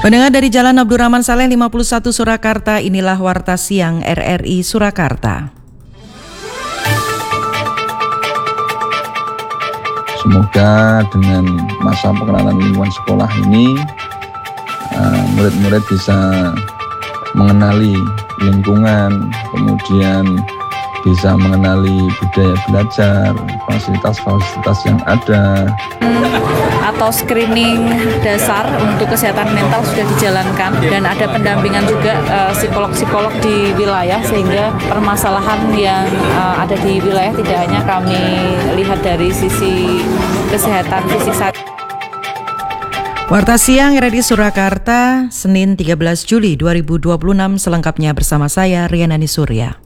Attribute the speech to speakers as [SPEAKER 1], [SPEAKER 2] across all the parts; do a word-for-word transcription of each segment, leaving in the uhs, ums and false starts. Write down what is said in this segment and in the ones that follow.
[SPEAKER 1] Pendengar dari Jalan Abdurrahman Saleh lima puluh satu Surakarta, inilah Warta Siang R R I Surakarta.
[SPEAKER 2] Semoga dengan masa pengenalan lingkungan sekolah ini uh, murid-murid bisa mengenali lingkungan, kemudian bisa mengenali budaya belajar, fasilitas-fasilitas yang ada.
[SPEAKER 3] Atau screening dasar untuk kesehatan mental sudah dijalankan, dan ada pendampingan juga uh, psikolog-psikolog di wilayah, sehingga permasalahan yang uh, ada di wilayah tidak hanya kami lihat dari sisi kesehatan fisik saja.
[SPEAKER 1] Warta Siang R R I Surakarta, Senin tiga belas Juli dua ribu dua puluh enam, selengkapnya bersama saya Rianani Surya.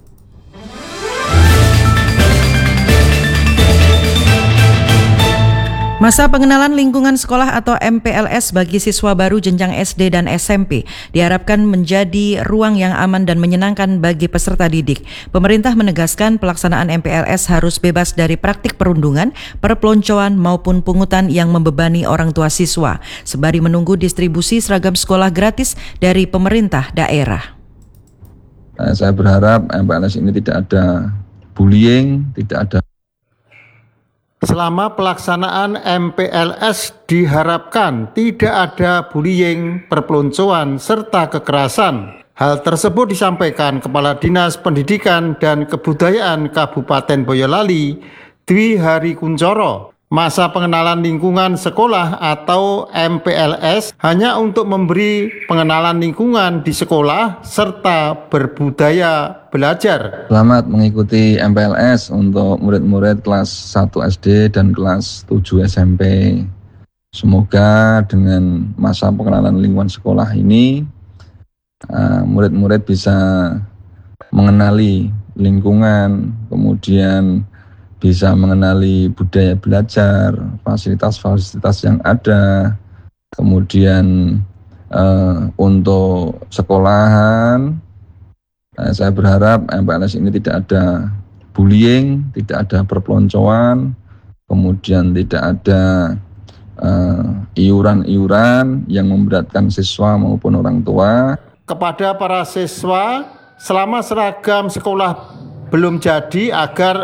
[SPEAKER 1] Masa pengenalan lingkungan sekolah atau M P L S bagi siswa baru jenjang S D dan S M P diharapkan menjadi ruang yang aman dan menyenangkan bagi peserta didik. Pemerintah menegaskan pelaksanaan M P L S harus bebas dari praktik perundungan, perpeloncoan maupun pungutan yang membebani orang tua siswa, sembari menunggu distribusi seragam sekolah gratis dari pemerintah daerah.
[SPEAKER 2] Saya berharap M P L S ini tidak ada bullying, tidak ada.
[SPEAKER 4] Selama pelaksanaan M P L S diharapkan tidak ada bullying, perpeloncoan, serta kekerasan. Hal tersebut disampaikan Kepala Dinas Pendidikan dan Kebudayaan Kabupaten Boyolali, Dwi Hari Kuncoro. Masa pengenalan lingkungan sekolah atau M P L S hanya untuk memberi pengenalan lingkungan di sekolah serta berbudaya belajar.
[SPEAKER 2] Selamat mengikuti M P L S untuk murid-murid kelas satu S D dan kelas tujuh S M P. Semoga dengan masa pengenalan lingkungan sekolah ini uh, murid-murid bisa mengenali lingkungan, kemudian bisa mengenali budaya belajar, fasilitas-fasilitas yang ada, kemudian uh, untuk sekolahan, uh, saya berharap M P L S ini tidak ada bullying, tidak ada perpeloncoan, kemudian tidak ada uh, iuran-iuran yang memberatkan siswa maupun orang tua.
[SPEAKER 4] Kepada para siswa, selama seragam sekolah belum jadi, agar